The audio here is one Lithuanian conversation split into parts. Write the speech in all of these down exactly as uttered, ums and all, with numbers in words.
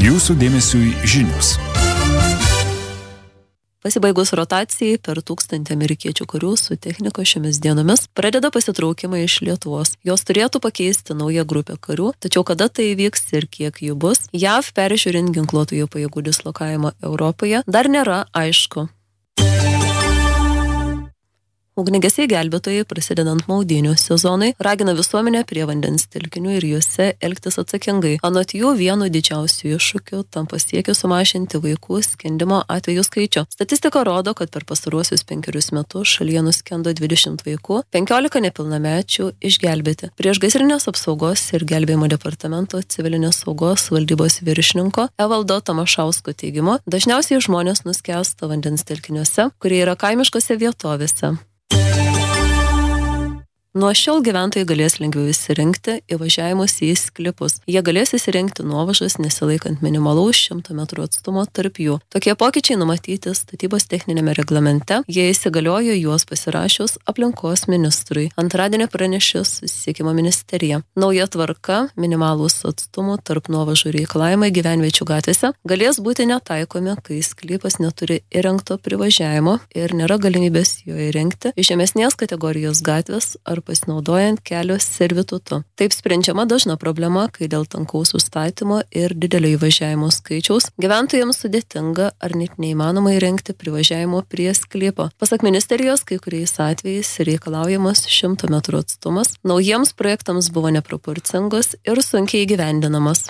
Jūsų dėmesiui žinios. Pasibaigus rotacijai per tūkstantį amerikiečių karių su technika šiomis dienomis pradeda pasitraukimą iš Lietuvos. Jos turėtų pakeisti naują grupę karių, tačiau kada tai įvyks ir kiek jų bus, J A V peržiūrint ginkluotųjų pajėgų dislokavimą Europoje, dar nėra aišku. Ugniagesiai gelbėtojai, prasidedant maudynių sezonui, ragina visuomenę prie vandens telkinių ir juose elgtis atsakingai. Anot jų vienu didžiausių iššūkių tampa siekis sumažinti vaikų skendimo atvejų skaičių. Statistika rodo, kad per pastaruosius penkerius metus šalyje nuskendo dvidešimt vaikų, penkiolika nepilnamečių išgelbėti. Priešgaisrinės apsaugos ir gelbėjimo departamento civilinės saugos valdybos viršininko Evaldo Tamašausko teigimu, dažniausiai žmonės nuskęsta vandens telkiniuose, kurie yra kaimiškose vietovėse. Nuo šiol gyventojai galės lengviau įsirengti įvažiavimus į sklypus. Jie galės įsirengti nuovažas nesilaikant minimalaus šimto metrų atstumo tarp jų. Tokie pokyčiai numatyti statybos techninėme reglamente. Jie įsigaliojo juos pasirašius aplinkos ministrui. Antradienį pranešė Susisiekimo ministerija. Nauja tvarka, minimalūs atstumų tarp nuovažų reikalavimai gyvenviečių gatvėse galės būti netaikomi, kai sklypas neturi įrengto privažiavimo ir nėra galimybės jo įrengti iš žemesnės kategorijos gatvės ar pasinaudojant kelio servitutu. Taip sprendžiama dažna problema, kai dėl tankaus užstatymo ir didelio įvažiavimo skaičiaus gyventojams sudėtinga ar net neįmanoma įrengti privažiavimo prie sklypo. Pasak ministerijos, kai kuriais atvejais reikalaujamas šimto metrų atstumas naujiems projektams buvo neproporcingas ir sunkiai įgyvendinamas.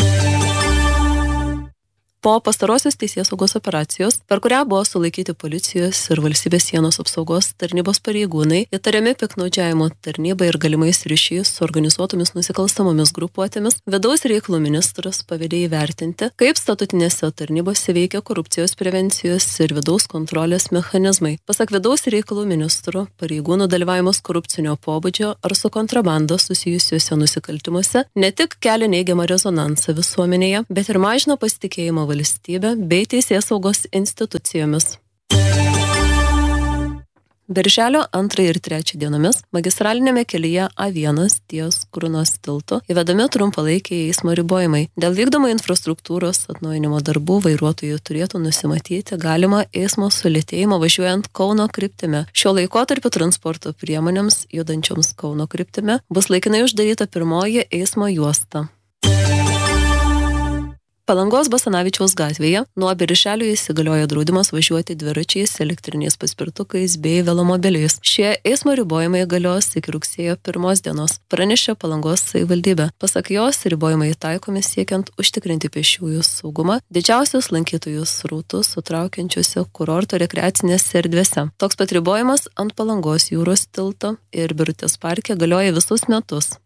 Po pastarosios teisėsaugos operacijos, per kurią buvo sulaikyti policijos ir valstybės sienos apsaugos tarnybos pareigūnai, įtariami piktnaudžiavimo tarnyba ir galimais ryšiais su organizuotomis nusikalstamomis grupuotėmis, vidaus reikalų ministras pavedė įvertinti, kaip statutinėse tarnybose veikia korupcijos prevencijos ir vidaus kontrolės mechanizmai. Pasak vidaus reikalų ministro, pareigūnų dalyvavimas korupcinio pobūdžio ar su kontrabanda susijusiuose nusikaltimuose ne tik kelia neigiamą rezonansą visuomenėje, bet ir mažina pasitikėjimą valstybę bei teisėsaugos institucijomis. Birželio antrą ir trečią dienomis magistralinėme kelyje A vienas ties Krunos tiltu įvedami trumpalaikiai eismo ribojimai. Dėl vykdomo infrastruktūros atnaujinimo darbų vairuotojų turėtų nusimatyti galimą eismo sulėtėjimą važiuojant Kauno kryptimi. Šiuo laikotarpiu transporto priemonėms judančioms Kauno kryptimi bus laikinai uždaryta pirmoji eismo juosta. Palangos Basanavičiaus gatvėje nuo birželio įsigaliojo draudimas važiuoti dviračiais, elektriniais paspirtukais bei velomobiliais. Šie eismo ribojimai galios iki rugsėjo pirmos dienos, pranešė Palangos savivaldybė. Pasak jos, ribojimai taikomi siekiant užtikrinti pėsčiųjų saugumą didžiausius lankytojų srautus sutraukiančiuose kurorto rekreacinėse erdvėse. Toks pat ribojimas ant Palangos jūros tilto ir Birutės parke galioja visus metus.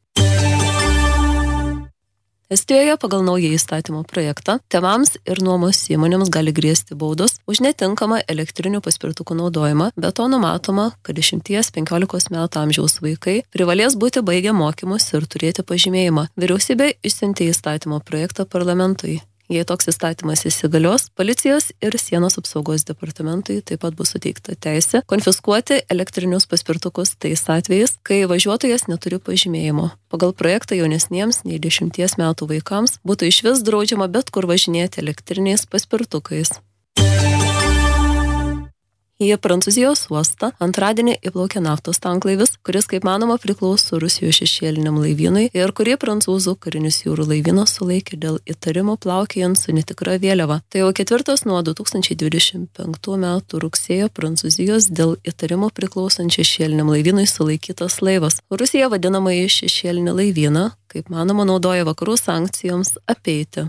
Estijoje pagal naują įstatymo projektą tėvams ir nuomos įmonėms gali grėsti baudos už netinkamą elektrinių paspirtukų naudojimą, be to numatoma, kad dešimties penkiolikos metų amžiaus vaikai privalės būti baigę mokymus ir turėti pažymėjimą. Vyriausybė išsiuntė įstatymo projektą parlamentui. Jei toks įstatymas įsigalios, policijos ir sienos apsaugos departamentui taip pat bus suteikta teisė konfiskuoti elektrinius paspirtukus tais atvejais, kai važiuotojas neturi pažymėjimo. Pagal projektą jaunesniems nei dešimties metų vaikams būtų išvis draudžiama bet kur važinėti elektriniais paspirtukais. Į Prancūzijos uostą antradienį įplaukė naftos tanklaivis, kuris, kaip manoma, priklauso Rusijos šešėliniam laivynui ir kurį prancūzų karinis jūrų laivynas sulaikė dėl įtarimo plaukiojant su netikra vėliava. Tai jau ketvirtas nuo du tūkstančiai dvidešimt penktų metų rugsėjo Prancūzijos dėl įtarimo priklausant šešėliniam laivynui sulaikytas laivas. Rusija vadinamąjį šešėlinį laivyną, kaip manoma, naudoja vakarų sankcijoms apeiti.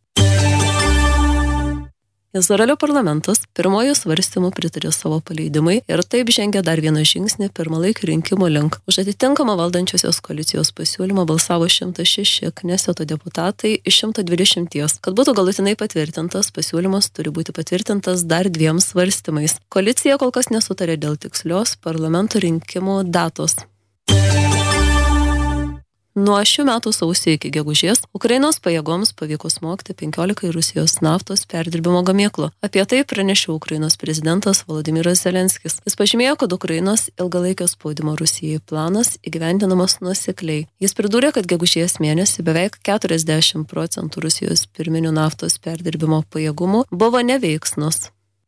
Izraelio parlamentas pirmojų svarstymų pritarė savo paleidimui ir taip žengė dar vieną žingsnį pirmalaikių rinkimų link. Už atitinkamą valdančiosios koalicijos pasiūlymą balsavo šimtas šeši Kneseto deputatai iš šimto dvidešimties. Kad būtų galutinai patvirtintas, pasiūlymas turi būti patvirtintas dar dviem svarstymais. Koalicija kol kas nesutarė dėl tikslios parlamento rinkimų datos. Nuo šių metų sausio iki gegužės Ukrainos pajėgoms pavyko smogti penkiolika Rusijos naftos perdirbimo gamyklų. Apie tai pranešė Ukrainos prezidentas Volodymyras Zelenskis. Jis pažymėjo, kad Ukrainos ilgalaikio spaudimo Rusijai planas įgyvendinamas nuosekliai. Jis pridūrė, kad gegužės mėnesį beveik keturiasdešimt procentų Rusijos pirminių naftos perdirbimo pajėgumų buvo neveiksnus.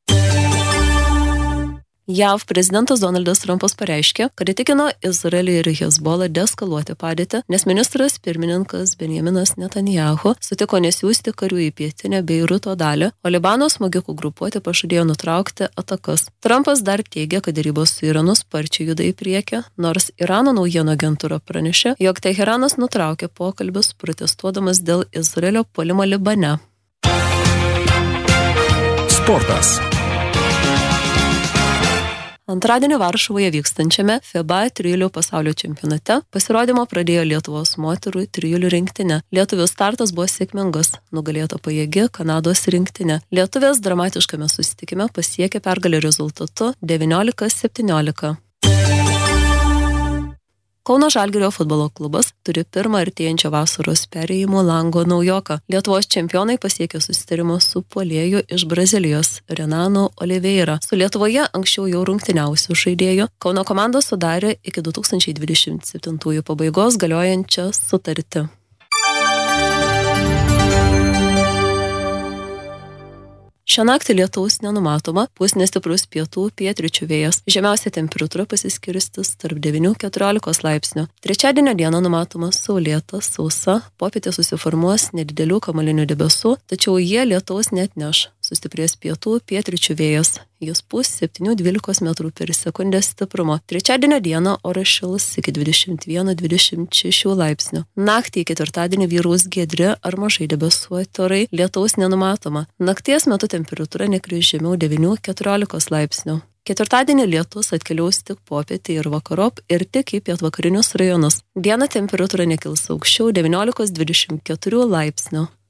J A V prezidentas Donaldas Trumpas pareiškė, kad įtikino Izraelį ir Hezbollah deeskaluoti padėtį, nes ministras pirmininkas Benjaminas Netanyahu sutiko nesiųsti karių į pietinę Beiruto dalį, o Libano smogikų grupuotė pažadėjo nutraukti atakas. Trumpas dar teigia, kad derybos su Iranu sparčiai juda į priekį, nors Irano naujienų agentūra pranešė, jog Teheranas nutraukė pokalbius protestuodamas dėl Izraelio puolimo Libane. Sportas. Antradienį Varšuvoje vykstančiame FIBA trijulių pasaulio čempionate pasirodymą pradėjo Lietuvos moterų trijulių rinktinė. Lietuvių startas buvo sėkmingas, nugalėta pajėgi Kanados rinktinė. Lietuvės dramatiškame susitikime pasiekė pergalę rezultatu devyniolika septyniolika. Kauno Žalgirio futbolo klubas turi pirmą artėjančią vasaros perėjimo lango naujoką. Lietuvos čempionai pasiekė susitarimo su puolėju iš Brazilijos Renanu Oliveira. Su Lietuvoje anksčiau jau rungtyniausių žaidėjų Kauno komanda sudarė iki du tūkstančiai dvidešimt septintųjų pabaigos galiojančią sutartį. Šią naktį lietaus nenumatoma, pūs nestiprus pietų pietryčių vėjas. Žemiausia temperatūra pasiskirstys tarp devynių iki keturiolikos laipsnių. Trečiadienio dieną numatoma saulėta, sausa, popietė susiformuos nedidelių kamuolinių debesų, tačiau jie lietaus neatneš. Sustiprės pietų pietryčių vėjas. Jis pūs septynių iki dvylikos metrų per sekundę stiprumo. Trečiadienio dieną oras šils iki dvidešimt vieno iki dvidešimt šešių laipsnių. Naktį į ketvirtadienį vyraus giedri ar mažai debesuoti orai, lietaus nenumatoma. Nakties metu temperatūra nekris žemiau devynių iki keturiolikos laipsnių. Ketvirtadienį lietus atkeliaus tik popietį ir vakarop ir tik į pietvakarinius rajonus. Dieną temperatūra nekils aukščiau devyniolikos iki dvidešimt keturių laipsnių.